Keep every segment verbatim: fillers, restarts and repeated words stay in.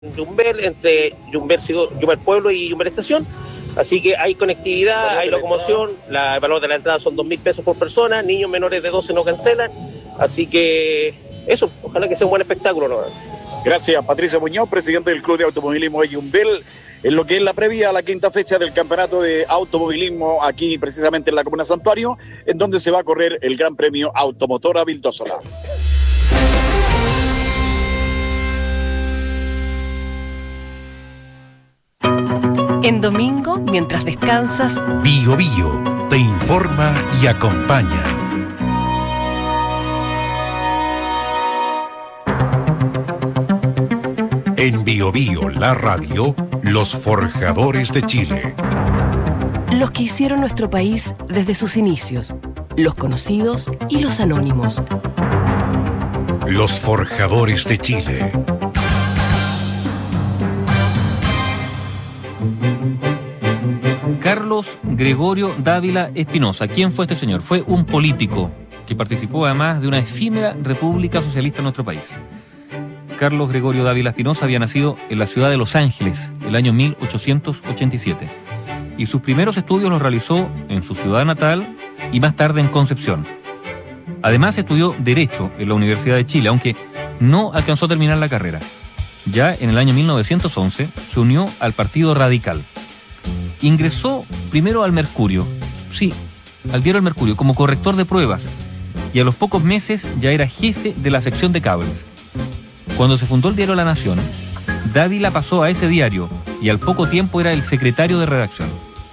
Yumbel, entre Yumbel, Yumbel Pueblo y Yumbel Estación. Así que hay conectividad, hay locomoción, la, el valor de la entrada son dos mil pesos por persona, niños menores de doce no cancelan. Así que eso, ojalá que sea un buen espectáculo, ¿no? Gracias, Patricio Muñoz, presidente del Club de Automovilismo de Yumbel, en lo que es la previa a la quinta fecha del Campeonato de Automovilismo aquí precisamente en la Comuna Santuario, en donde se va a correr el Gran Premio Automotora Vildósola. En domingo, mientras descansas, Bio Bio te informa y acompaña. En Bio Bio, la radio, los forjadores de Chile. Los que hicieron nuestro país desde sus inicios, los conocidos y los anónimos. Los forjadores de Chile. Carlos Gregorio Dávila Espinosa. ¿Quién fue este señor? Fue un político que participó además de una efímera república socialista en nuestro país. Carlos Gregorio Dávila Espinosa había nacido en la ciudad de Los Ángeles el año mil ochocientos ochenta y siete y sus primeros estudios los realizó en su ciudad natal y más tarde en Concepción. Además estudió Derecho en la Universidad de Chile, aunque no alcanzó a terminar la carrera. Ya en el año mil novecientos once se unió al Partido Radical. Ingresó primero al Mercurio, sí, al diario El Mercurio, como corrector de pruebas, y a los pocos meses ya era jefe de la sección de cables. Cuando se fundó el diario La Nación, Dávila pasó a ese diario y al poco tiempo era el secretario de redacción.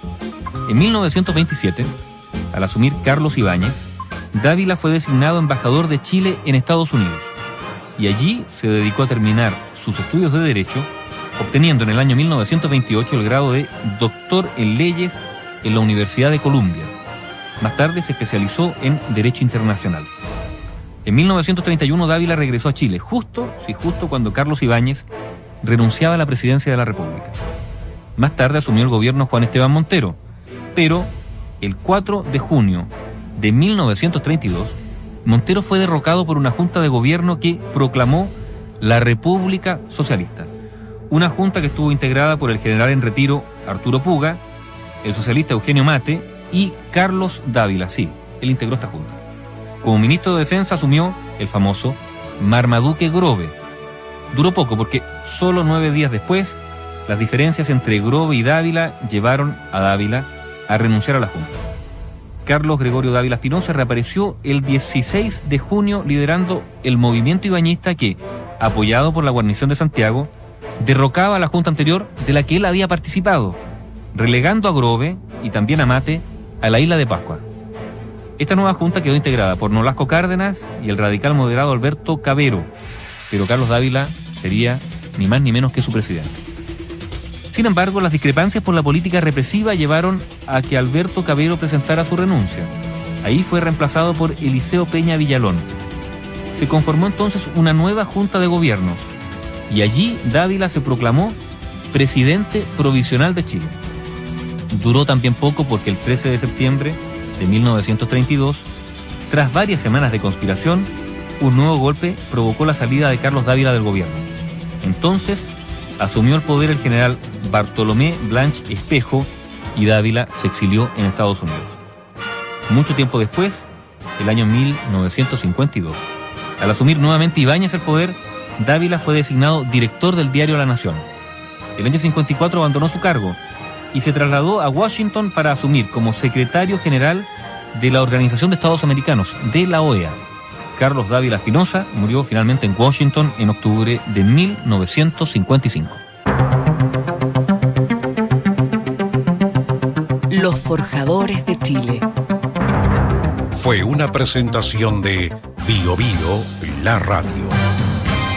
En mil novecientos veintisiete, al asumir Carlos Ibáñez, Dávila fue designado embajador de Chile en Estados Unidos, y allí se dedicó a terminar sus estudios de Derecho, obteniendo en el año mil novecientos veintiocho el grado de doctor en leyes en la Universidad de Columbia. Más tarde se especializó en Derecho Internacional. En mil novecientos treinta y uno Dávila regresó a Chile, justo, sí, justo cuando Carlos Ibáñez renunciaba a la presidencia de la República. Más tarde asumió el gobierno Juan Esteban Montero, pero el cuatro de junio de mil novecientos treinta y dos, Montero fue derrocado por una junta de gobierno que proclamó la República Socialista. Una junta que estuvo integrada por el general en retiro Arturo Puga, el socialista Eugenio Mate y Carlos Dávila. Sí, él integró esta junta. Como ministro de Defensa asumió el famoso Marmaduke Grove. Duró poco porque solo nueve días después las diferencias entre Grove y Dávila llevaron a Dávila a renunciar a la junta. Carlos Gregorio Dávila Espinosa reapareció el dieciséis de junio liderando el movimiento ibañista que, apoyado por la guarnición de Santiago, derrocaba a la junta anterior de la que él había participado, relegando a Grove y también a Mate a la isla de Pascua. Esta nueva junta quedó integrada por Nolasco Cárdenas y el radical moderado Alberto Cavero, pero Carlos Dávila sería ni más ni menos que su presidente. Sin embargo, las discrepancias por la política represiva llevaron a que Alberto Cavero presentara su renuncia. Ahí fue reemplazado por Eliseo Peña Villalón. Se conformó entonces una nueva junta de gobierno, y allí Dávila se proclamó presidente provisional de Chile. Duró también poco porque el trece de septiembre de mil novecientos treinta y dos, tras varias semanas de conspiración, un nuevo golpe provocó la salida de Carlos Dávila del gobierno. Entonces asumió el poder el general Bartolomé Blanch Espejo y Dávila se exilió en Estados Unidos. Mucho tiempo después, el año mil novecientos cincuenta y dos, al asumir nuevamente Ibáñez el poder, Dávila fue designado director del diario La Nación. El año cincuenta y cuatro abandonó su cargo y se trasladó a Washington para asumir como secretario general de la Organización de Estados Americanos, de la O E A. Carlos Dávila Espinosa murió finalmente en Washington en octubre de mil novecientos cincuenta y cinco. los forjadores de Chile. Fue una presentación de Bio Bio, la radio.